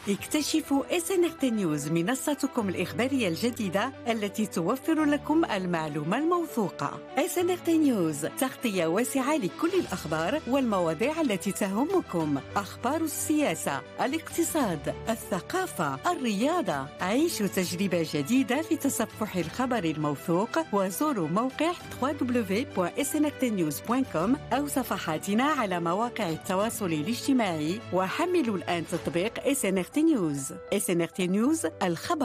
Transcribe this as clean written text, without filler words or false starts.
اكتشفوا SNRT News، منصتكم الإخبارية الجديدة التي توفر لكم المعلومة الموثوقة. SNRT News، تغطية واسعة لكل الأخبار والمواضيع التي تهمكم، أخبار السياسة، الاقتصاد، الثقافة، الرياضة. عيشوا تجربة جديدة في تصفح الخبر الموثوق، وزوروا موقع www.snrtnews.com أو صفحاتنا على مواقع التواصل الاجتماعي، وحملوا الآن تطبيق SNRT News. SNRT News، الخبر